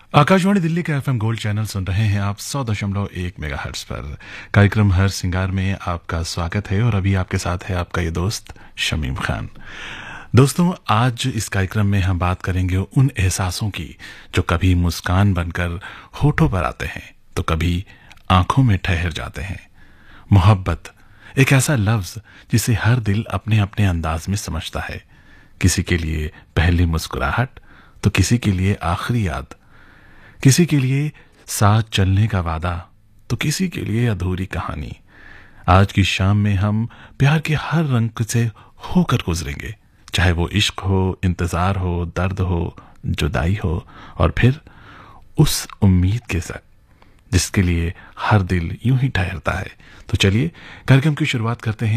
आकाशवाणी दिल्ली के FM gold channel सुन रहे हैं आप 100.1 मेगाहर्ट्ज पर। कार्यक्रम हर सिंगार में आपका स्वागत है और अभी आपके साथ है आपका ये दोस्त शमीम खान। दोस्तों, आज इस कार्यक्रम में हम बात करेंगे उन एहसासों की जो कभी मुस्कान बनकर होठों पर आते हैं तो कभी आंखों में ठहर जाते हैं। मोहब्बत एक ऐसा लफ्ज जिसे हर दिल अपने अपने अंदाज में समझता है। किसी के लिए पहली मुस्कुराहट तो किसी के लिए आखिरी याद, किसी के लिए साथ चलने का वादा तो किसी के लिए अधूरी कहानी। आज की शाम में हम प्यार के हर रंग से होकर गुजरेंगे, चाहे वो इश्क हो, इंतजार हो, दर्द हो, जुदाई हो और फिर उस उम्मीद के साथ जिसके लिए हर दिल यूं ही ठहरता है। तो चलिए कार्यक्रम की शुरुआत करते हैं